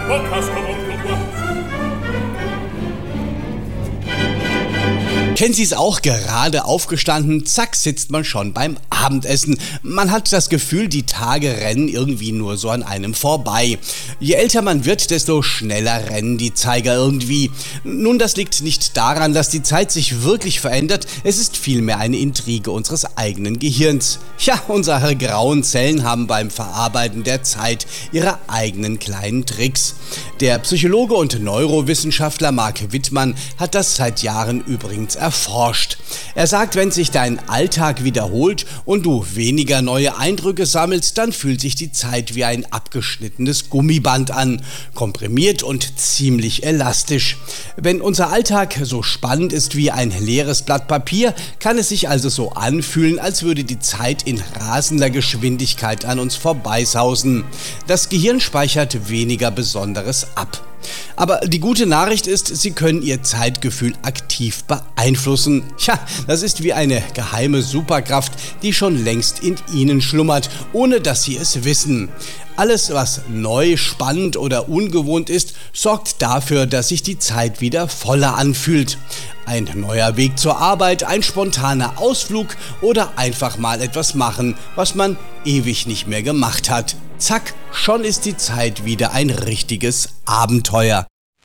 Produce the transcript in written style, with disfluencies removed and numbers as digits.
Kennen Sie es auch? Gerade aufgestanden, zack, sitzt man schon beim Abendessen. Man hat das Gefühl, die Tage rennen irgendwie nur so an einem vorbei. Je älter man wird, desto schneller rennen die Zeiger irgendwie. Nun, das liegt nicht daran, dass die Zeit sich wirklich verändert, es ist vielmehr eine Intrige unseres eigenen Gehirns. Ja, unsere grauen Zellen haben beim Verarbeiten der Zeit ihre eigenen kleinen Tricks. Der Psychologe und Neurowissenschaftler Mark Wittmann hat das seit Jahren übrigens erforscht. Er sagt, wenn sich dein Alltag wiederholt und du weniger neue Eindrücke sammelst, dann fühlt sich die Zeit wie ein abgeschnittenes Gummiband an, komprimiert und ziemlich elastisch. Wenn unser Alltag so spannend ist wie ein leeres Blatt Papier, kann es sich also so anfühlen, als würde die Zeit in rasender Geschwindigkeit an uns vorbeisausen. Das Gehirn speichert weniger Besonderes ab. Aber die gute Nachricht ist, Sie können Ihr Zeitgefühl aktiv beeinflussen. Ja, das ist wie eine geheime Superkraft, die schon längst in Ihnen schlummert, ohne dass Sie es wissen. Alles, was neu, spannend oder ungewohnt ist, sorgt dafür, dass sich die Zeit wieder voller anfühlt. Ein neuer Weg zur Arbeit, ein spontaner Ausflug oder einfach mal etwas machen, was man ewig nicht mehr gemacht hat. Zack, schon ist die Zeit wieder ein richtiges Abenteuer.